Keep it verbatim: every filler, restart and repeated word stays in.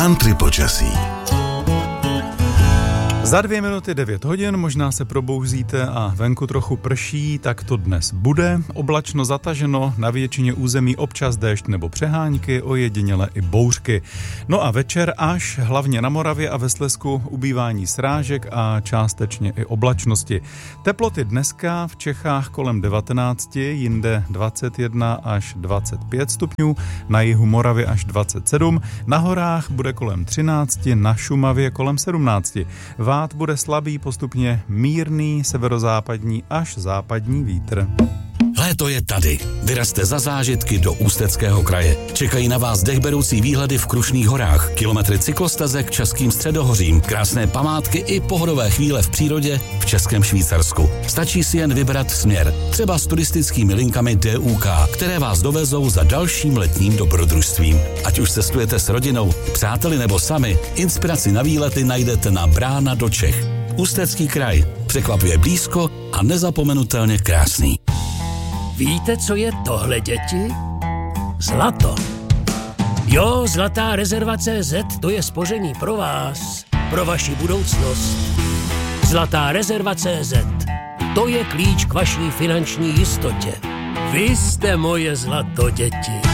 Country počasí. Za dvě minuty devět hodin, možná se probouzíte a venku trochu prší, tak to dnes bude. Oblačno zataženo, na většině území občas déšť nebo přehánky, ojediněle i bouřky. No a večer až hlavně na Moravě a ve Slezsku ubývání srážek a částečně i oblačnosti. Teploty dneska v Čechách kolem devatenáct, jinde dvacet jedna až dvacet pět stupňů, na jihu Moravy až dvacet sedm, na horách bude kolem třináct, na Šumavě kolem sedmnáct. Vát bude slabý, postupně mírný severozápadní až západní vítr. Léto je tady. Vyrazte za zážitky do Ústeckého kraje. Čekají na vás dechberoucí výhledy v Krušných horách, kilometry cyklostezek Českým středohořím, krásné památky i pohodové chvíle v přírodě v Českém Švýcarsku. Stačí si jen vybrat směr, třeba s turistickými linkami D U K, které vás dovezou za dalším letním dobrodružstvím. Ať už cestujete s rodinou, přáteli nebo sami, inspiraci na výlety najdete na Brána do Čech. Ústecký kraj. Překvapuje blízko a nezapomenutelně krásný. Víte, co je tohle, děti? Zlato. Jo, Zlatá rezerva C Z, to je spoření pro vás, pro vaši budoucnost. Zlatá rezerva C Z, to je klíč k vaší finanční jistotě. Vy jste moje zlato, děti.